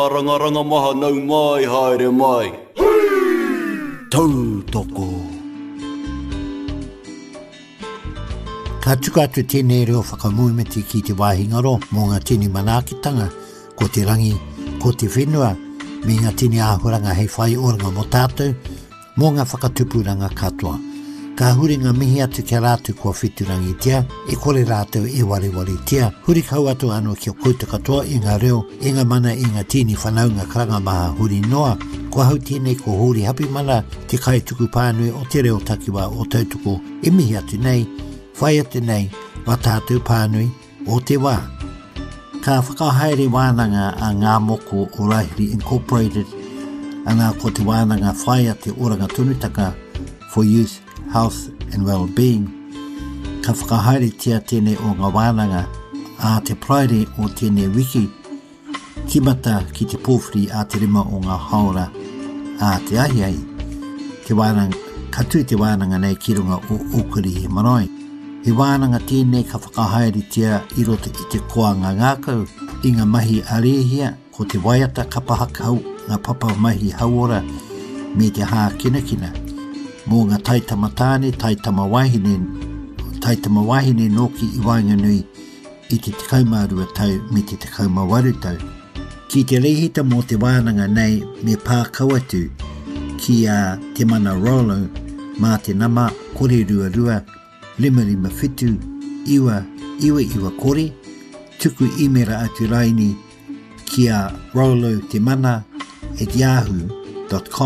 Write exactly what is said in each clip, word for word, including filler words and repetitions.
Rangaranga maha nau mai haere mai. Tau toko. Ka tuka atu tēnei reo whakamuimeti ki te wāhingaro mō ngā tini manakitanga, ko te rangi, ko te whenua, me ngā tini āhuranga hei whai oranga mo tātou, mō ngā whakatupuranga katoa. Ka huri ngā mihi atu kia rātu kua whiturangi tia, e kore rātou e wari wari tia, huri kau atu anō kia kouta katoa i ngā reo, e ngā mana i ngā tini whanaunga karanga maha huri noa, ko hau tēnei ko huri hapi mana te kai tuku pānui o te reo takiwa o tautuku, e mihi atu nei, whai atu nei, wa tātou pānui o te wā. Ka whakahaere wānanga a ngā moko o Raihiri Incorporated, ana ko te wānanga whai ate oranga tunutaka for youth, health and well-being. Ka whakahaere tia tēnei o ngā wānanga a te praere o tēnei wiki, kimata ki te pōwhiri a te rima o ngā haora a te ahiai. Te wānanga, katu te wānanga nei ki runga o Okuri he marae. He wānanga tēnei ka whakahaere tia i roto i te koanga ngākau, i ngā mahi arehia, ko te waiata kapahakau, ngā papa mahi hauora, me te hā kina kina. Mō ngā taitama tāne, taitama wahine, taitama wahine noki i Wainganui i te tekaumārua tau me te tekaumawaru tau. Ki te rehita mō te wānanga nei me pākau atu ki a te mana Rolo mā te nama kore rua rua, lima lima whitu, iwa, iwa iwa kore, tuku imera atu raini ki a Rolo te mana at yahoo dot com.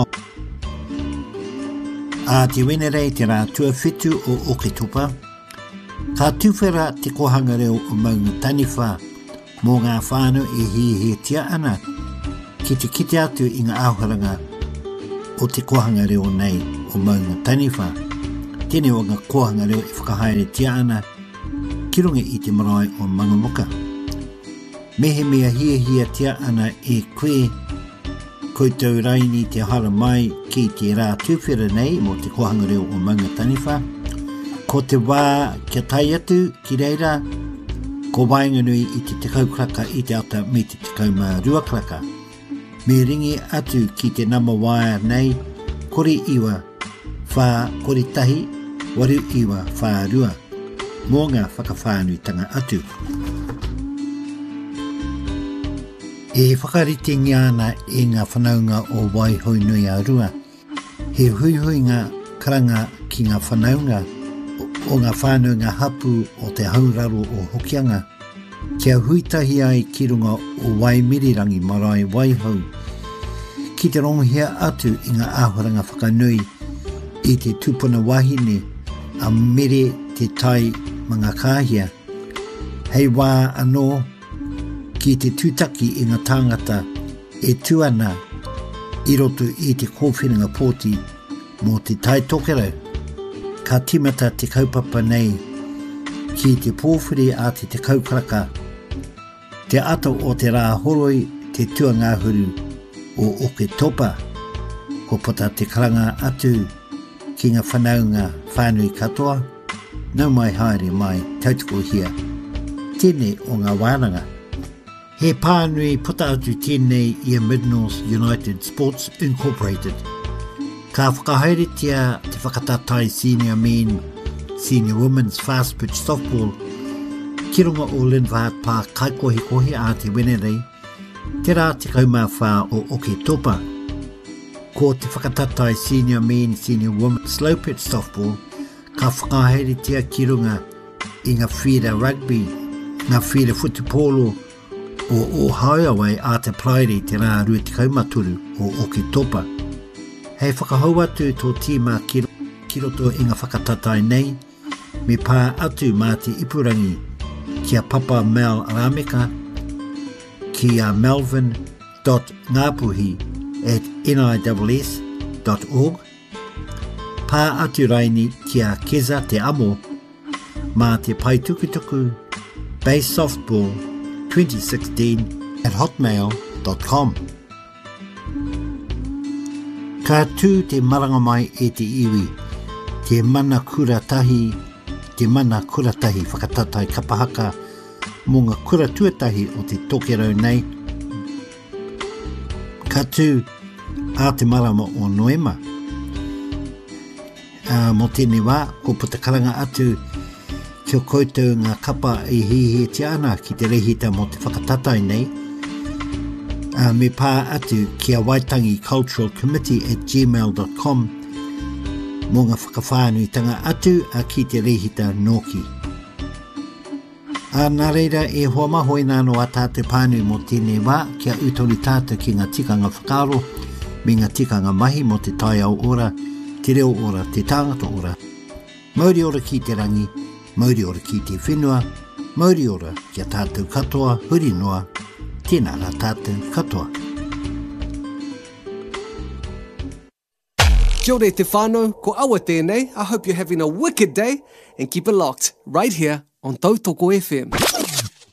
A te wenerei te rā tua whitu o Oketopa, ka tuwhera te kohanga reo o maunga taniwha mō ngā whānau e he he tia ana ki te kite atu i ngā āhuranga o te kohanga reo nei o maunga taniwha. Tēnei o ngā kohanga reo e whakahaere tia ana ki runga i te marae o Mangamuka. Mehe mea hia hia tia ana e koe koutou raini te hara mai ki te rā tuwhera nei mo te kohanga reo o maunga taniwha. Ko te wā kia tai atu ki reira, ko Wainganui i te tekau kraka i te ata me te tekau mā rua kraka. Me ringi atu ki te nama waia nei, kore iwa, whā kore tahi, waru iwa, whā rua. Mō ngā whakawhānui tanga atu. E whakarite ngiana e ngā whanaunga o Waihoi Nui a Rua. He huihui ngā karanga ki ngā whanaunga o ngā whānunga hapu o te hauraro o Hokianga. Kia huitahi ai ki runga o Waimirirangi marae Waihoi. Ki te ronghia atu i ngā āhuranga whakanui i te tupuna wahine a mere te tai mga kāhia. Hei wā anō ki te tūtaki i ngā tāngata e tuana i roto i te kōwhiringa pōti mō te tai tokerau. Ka timata te kaupapa nei ki te pōwhiri a te te kaukaraka. Te ato o te rā horoi te tua ngāhuru o Oketopa. Ko pata te karanga atu ki ngā whanaunga whānui katoa. Nau mai haere mai tautoko hia. Tēnei o ngā wānanga. He pānui puta atu tēnei i a Mid-North United Sports Incorporated. Ka whakahaere tia te whakatatai senior men, senior women's fast pitch softball, ki runga o Linvaat Park kaikohi kohi a te wenerei, te rā te kaumawha o Oketopa. Ko te whakatatai senior men, senior women's slow pitch softball, ka whakahaere tia ki runga i ngā whira rugby, ngā whira futupolo, o Ohio a te praere te rā rua te kaumaturu o Oketopa. Hei whakahau atu tō tīma ki roto i ngā whakatatai nei, me pā atu mā te ipurangi kia Papa Mel Arameka, ki a melvin dot ngapuhi at niss dot org. Pā atu raini kia Keza te amo, mā te paitukutuku, base softball, twenty sixteen at hotmail dot com. Ka tū te maranga mai e te iwi, te mana kuratahi, te mana kuratahi whakatatai kapahaka mō ngā kura tuatahi o te tokerau nei. katu a te marama o Noema. Uh, mo tēnei wā, ko putakaranga atu ki o koutou ngā kapa i hihi te ana ki te rehita mo te whakatatai nei. Uh, me pā atu ki a Waitangi Cultural Committee at gmail dot com mo ngā whakawhānuitanga atu a ki te rehita Noki. A nā reira e hoa maho e nāno a tātou pānui mo tēnei wā kia utori tātou ki ngā tikanga whakaro me ngā tikanga mahi mo te tai au ora, te reo ora, te tāngata ora. Mauri ora ki te rangi, mauri ora ki te whenua, mauri ora kia tātou katoa, huri noa, tēnā rā tātou katoa. Kia ora te whānau, ko awa tēnei. I hope you're having a wicked day and keep it locked right here on Tautoko F M.